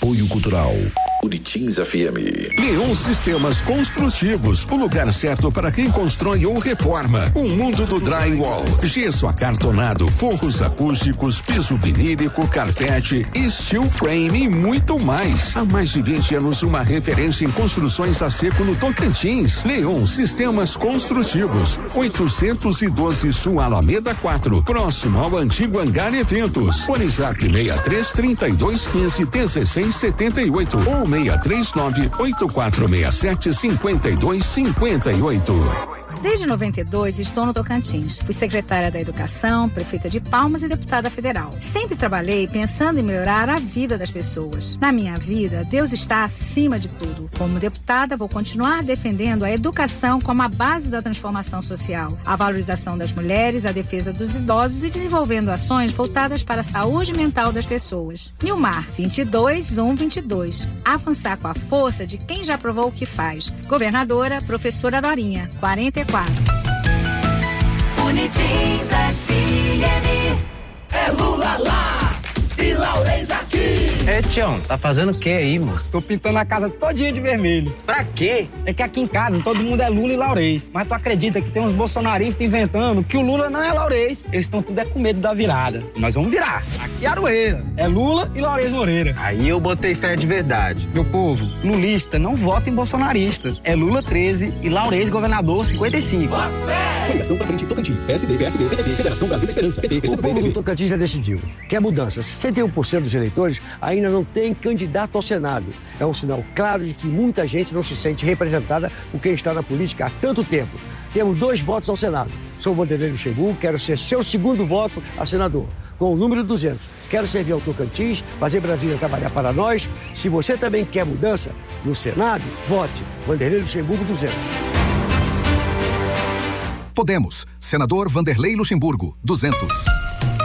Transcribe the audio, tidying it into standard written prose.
Apoio Cultural Uritins FM. Leon Sistemas Construtivos, o lugar certo para quem constrói ou reforma. O mundo do drywall, gesso acartonado, forros acústicos, piso vinílico, carpete, steel frame e muito mais. Há mais de 20 anos, uma referência em construções a seco no Tocantins. Leon Sistemas Construtivos, 812 Sul Alameda 4, próximo ao antigo Hangar Eventos. WhatsApp 63 32 15 16 78 ou 639 8467 5258. Desde 92 estou no Tocantins. Fui secretária da Educação, prefeita de Palmas e deputada federal. Sempre trabalhei pensando em melhorar a vida das pessoas. Na minha vida, Deus está acima de tudo. Como deputada, vou continuar defendendo a educação como a base da transformação social, a valorização das mulheres, a defesa dos idosos e desenvolvendo ações voltadas para a saúde mental das pessoas. Nilmar, 22-122. Avançar com a força de quem já provou o que faz. Governadora, professora Dorinha, 44. Unitins FM. É Lula lá e Laurez aqui. É, Tião, tá fazendo o que aí, moço? Tô pintando a casa todinha de vermelho. Pra quê? É que aqui em casa todo mundo é Lula e Laurez. Mas tu acredita que tem uns bolsonaristas inventando que o Lula não é Laurez? Eles estão tudo com medo da virada. Nós vamos virar. Aqui é Aroeira. É Lula e Laurez Moreira. Aí eu botei fé de verdade. Meu povo, lulista não vota em bolsonarista. É Lula 13 e Laurez governador 55. Coligação pra frente Tocantins. PSD, PSB, PDT, Federação Brasil da Esperança. PT, o povo do Tocantins já decidiu. Quer mudança. 61% dos eleitores ainda não tem candidato ao Senado. É um sinal claro de que muita gente não se sente representada por quem está na política há tanto tempo. Temos 2 votos ao Senado. Sou Vanderlei Luxemburgo, quero ser seu segundo voto a senador. Com o número 200. Quero servir ao Tocantins, fazer Brasília trabalhar para nós. Se você também quer mudança no Senado, vote. Vanderlei Luxemburgo 200. Podemos. Senador Vanderlei Luxemburgo, 200.